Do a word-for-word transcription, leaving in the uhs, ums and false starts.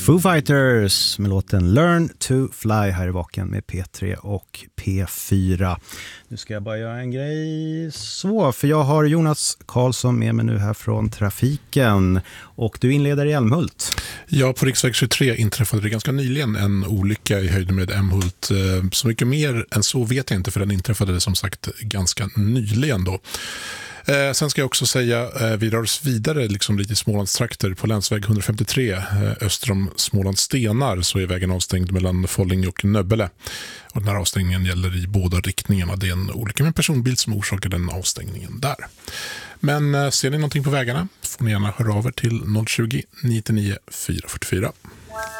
Foo Fighters med låten Learn to Fly här i Vaken med P tre och P fyra. Nu ska jag bara göra en grej så, för jag har Jonas Karlsson med mig nu här från trafiken och du inleder i Älmhult. Ja, på riksväg tjugotre inträffade det ganska nyligen en olycka i höjd med Älmhult. Så mycket mer än så vet jag inte, för den inträffade som sagt ganska nyligen då. Eh, sen ska jag också säga, eh, vi rör oss vidare liksom lite i Smålandstrakter på länsväg etthundrafemtiotre eh, öster om Smålands stenar, så är vägen avstängd mellan Folling och Nöbbele. Och den här avstängningen gäller i båda riktningarna. Det är en olycka med en personbil som orsakar den avstängningen där. Men eh, ser ni någonting på vägarna får ni gärna höra av er till noll tjugo, nio nio fyra fyra fyra.